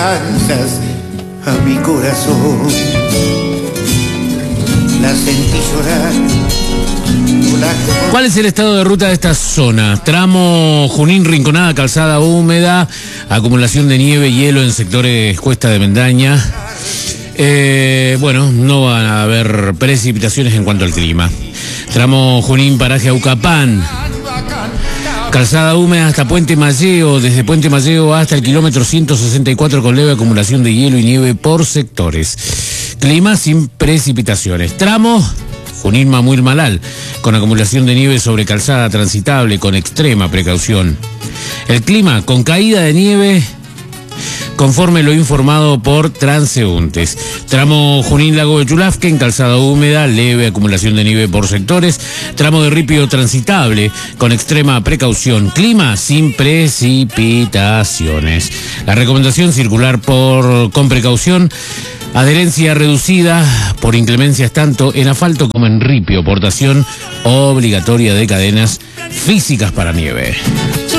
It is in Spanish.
A mi corazón la sentí llorar. ¿Cuál es el estado de ruta de esta zona? Tramo Junín, Rinconada, calzada húmeda, acumulación de nieve y hielo en sectores Cuesta de Mendaña. Bueno, no van a haber precipitaciones en cuanto al clima. Tramo Junín, paraje Aucapán. Calzada húmeda hasta Puente Malleo, desde Puente Malleo hasta el kilómetro 164 con leve acumulación de hielo y nieve por sectores. Clima sin precipitaciones. Tramo Junín Mamuil Malal, con acumulación de nieve sobre calzada transitable con extrema precaución. El clima con caída de nieve conforme lo informado por transeúntes. Tramo Junín Lago de Chulafque, en calzada húmeda, leve acumulación de nieve por sectores. Tramo de Ripio transitable, con extrema precaución. Clima sin precipitaciones. La recomendación: circular con precaución. Adherencia reducida por inclemencias tanto en asfalto como en ripio. Portación obligatoria de cadenas físicas para nieve.